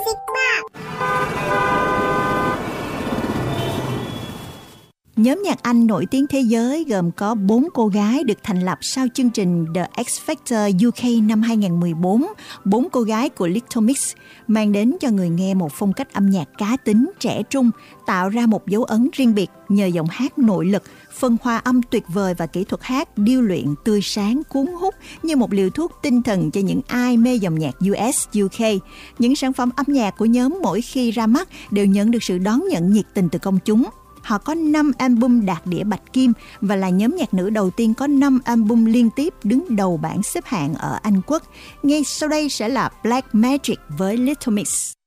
Music Box. Nhóm nhạc Anh nổi tiếng thế giới gồm có 4 cô gái được thành lập sau chương trình The X Factor UK năm 2014. 4 cô gái của Little Mix mang đến cho người nghe một phong cách âm nhạc cá tính, trẻ trung, tạo ra một dấu ấn riêng biệt nhờ giọng hát nội lực, phần hòa âm tuyệt vời và kỹ thuật hát điêu luyện tươi sáng cuốn hút như một liều thuốc tinh thần cho những ai mê dòng nhạc US, UK. Những sản phẩm âm nhạc của nhóm mỗi khi ra mắt đều nhận được sự đón nhận nhiệt tình từ công chúng. Họ có 5 album đạt đĩa bạch kim và là nhóm nhạc nữ đầu tiên có 5 album liên tiếp đứng đầu bảng xếp hạng ở Anh Quốc. Ngay sau đây sẽ là Black Magic với Little Mix.